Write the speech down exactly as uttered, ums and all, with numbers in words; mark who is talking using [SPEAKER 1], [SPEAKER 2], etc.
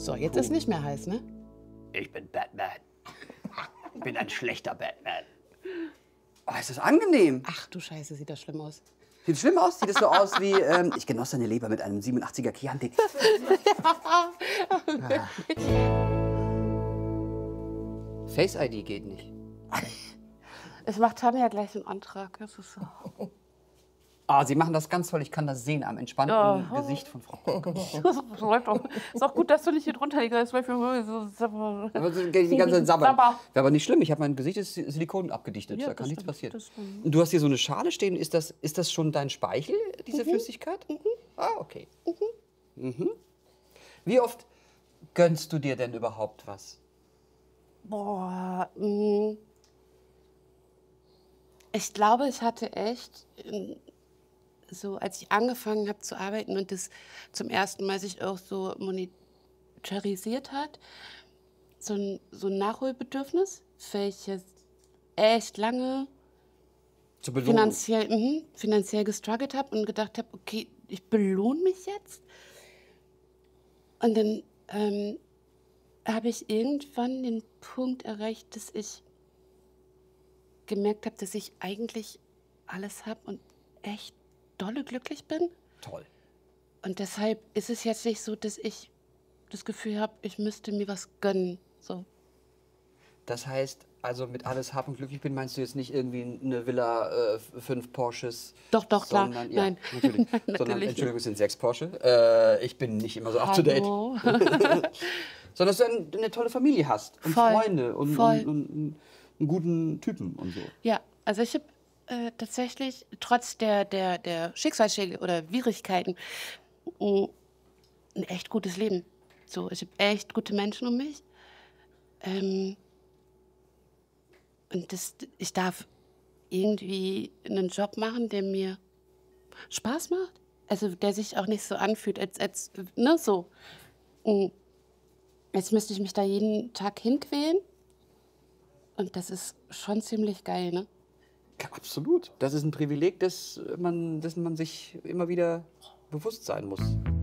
[SPEAKER 1] So, jetzt ist nicht mehr heiß, ne?
[SPEAKER 2] Ich bin Batman. Ich bin ein schlechter Batman.
[SPEAKER 3] Oh, ist das angenehm.
[SPEAKER 1] Ach du Scheiße, sieht das schlimm aus.
[SPEAKER 3] Sieht schlimm aus? Sieht es so aus wie, ähm, ich genoss deine Leber mit einem siebenundachtziger Chianti.
[SPEAKER 2] Ah. Face I D geht nicht.
[SPEAKER 1] Es macht Tanja gleich einen Antrag. Das ist so.
[SPEAKER 3] Ah, Sie machen das ganz toll. Ich kann das sehen am entspannten
[SPEAKER 1] Oh.
[SPEAKER 3] Gesicht von Frau Koch.
[SPEAKER 1] Das läuft auch. Ist auch gut, dass du nicht hier drunter liegst. Weil
[SPEAKER 3] Aber so die ganze Zeit sabbern.
[SPEAKER 1] Sabber.
[SPEAKER 3] Wäre aber nicht schlimm. Ich habe mein Gesicht ist Silikon abgedichtet.
[SPEAKER 1] Ja,
[SPEAKER 3] da kann
[SPEAKER 1] das
[SPEAKER 3] nichts
[SPEAKER 1] stimmt,
[SPEAKER 3] passieren.
[SPEAKER 1] das stimmt.
[SPEAKER 3] Und du hast hier so eine Schale stehen. Ist das, ist das schon dein Speichel, diese
[SPEAKER 1] Mhm.
[SPEAKER 3] Flüssigkeit? Mhm. Ah, okay. Mhm. Mhm. Wie oft gönnst du dir denn überhaupt was?
[SPEAKER 1] Boah, mh. Ich glaube, ich hatte echt, ähm, so als ich angefangen habe zu arbeiten und das zum ersten Mal sich auch so monetarisiert hat, so ein, so ein Nachholbedürfnis, welches echt lange
[SPEAKER 3] Zur Belohnung.
[SPEAKER 1] finanziell, mhm, finanziell gestruggelt habe und gedacht habe, okay, ich belohne mich jetzt. Und dann ähm, habe ich irgendwann den Punkt erreicht, dass ich gemerkt habe, dass ich eigentlich alles habe und echt dolle glücklich bin.
[SPEAKER 3] Toll.
[SPEAKER 1] Und deshalb ist es jetzt nicht so, dass ich das Gefühl habe, ich müsste mir was gönnen. So.
[SPEAKER 3] Das heißt, also mit alles hab und glücklich bin, meinst du jetzt nicht irgendwie eine Villa, äh, fünf Porsches?
[SPEAKER 1] Doch, doch, klar.
[SPEAKER 3] sondern, ja,
[SPEAKER 1] Nein.
[SPEAKER 3] Natürlich.
[SPEAKER 1] Nein,
[SPEAKER 3] sondern,
[SPEAKER 1] natürlich
[SPEAKER 3] Entschuldigung, es sind sechs Porsche. Äh, ich bin nicht immer so up to date.
[SPEAKER 1] Hallo.
[SPEAKER 3] Sondern dass du ein, eine tolle Familie hast und
[SPEAKER 1] Voll.
[SPEAKER 3] Freunde und,
[SPEAKER 1] Voll.
[SPEAKER 3] und, und, und einen guten Typen und so.
[SPEAKER 1] Ja, also ich habe äh, tatsächlich trotz der, der, der Schicksalsschläge oder Widrigkeiten mh, ein echt gutes Leben. So, ich habe echt gute Menschen um mich. Ähm, und das, ich darf irgendwie einen Job machen, der mir Spaß macht. Also der sich auch nicht so anfühlt, als, als ne, so. mh, Jetzt müsste ich mich da jeden Tag hinquälen. Und das ist schon ziemlich geil, ne?
[SPEAKER 3] Ja, absolut. Das ist ein Privileg, das man, dessen man sich immer wieder bewusst sein muss.